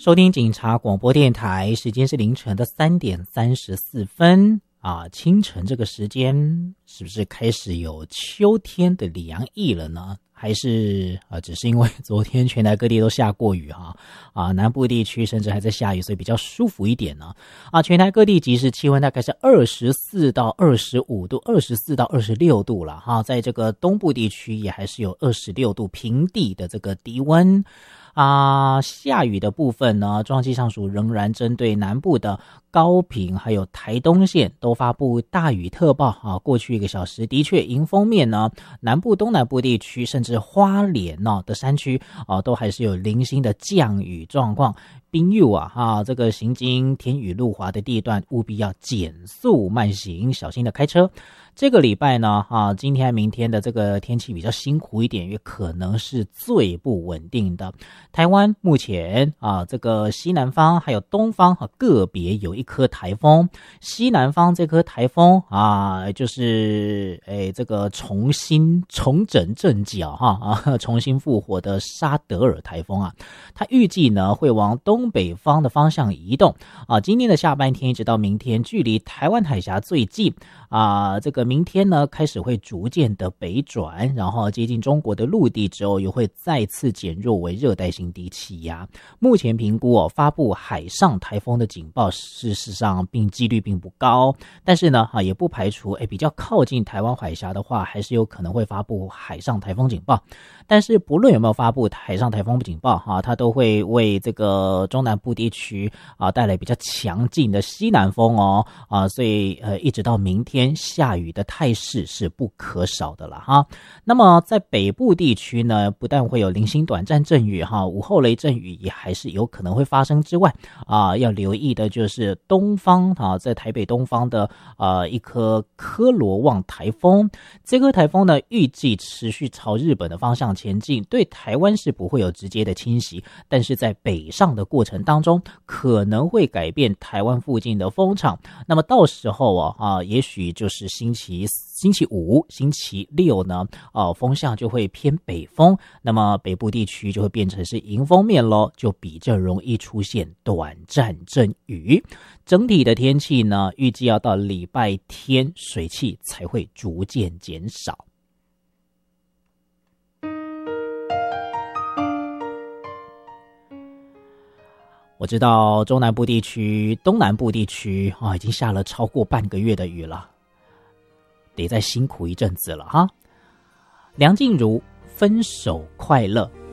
收听警察广播电台，时间是凌晨的3点34分啊。清晨这个时间是不是开始有秋天的凉意了呢？还是只是因为昨天全台各地都下过雨南部地区甚至还在下雨，所以比较舒服一点呢。全台各地即时气温大概是24到25度，24到26度了在这个东部地区也还是有26度平地的这个低温。下雨的部分呢，中央气象署仍然针对南部的高屏还有台东县都发布大雨特报过去1个小时的确迎风面呢，南部东南部地区甚至花莲的山区都还是有零星的降雨状况。朋友这个行经天雨路滑的地段务必要减速慢行，小心的开车。这个礼拜呢今天明天的这个天气比较辛苦一点，也可能是最不稳定的。台湾目前这个西南方还有东方个别有一颗台风，西南方这颗台风就是这个重整阵脚重新复活的沙德尔台风它预计呢会往东北方的方向移动今天的下半天一直到明天，距离台湾海峡最近这个明天呢开始会逐渐的北转，然后接近中国的陆地之后，又会再次减弱为热带性低气压。目前评估发布海上台风的警报，事实上几率并不高，但是呢也不排除比较靠近台湾海峡的话，还是有可能会发布海上台风警报。但是不论有没有发布海上台风警报它都会为这个中南部地区带来比较强劲的西南风所以一直到明天下雨的态势是不可少的了那么在北部地区呢，不但会有零星短暂阵雨午后雷阵雨也还是有可能会发生之外要留意的就是东方在台北东方的一颗科罗旺台风。这颗台风呢预计持续朝日本的方向前进，对台湾是不会有直接的侵袭，但是在北上的过程当中可能会改变台湾附近的风场。那么到时候也许就是星期五、星期六呢风向就会偏北风，那么北部地区就会变成是迎风面咯，就比较容易出现短暂阵雨。整体的天气呢预计要到礼拜天水汽才会逐渐减少。我知道中南部地区、东南部地区已经下了超过半个月的雨了，得再辛苦一阵子了梁静茹分手快乐。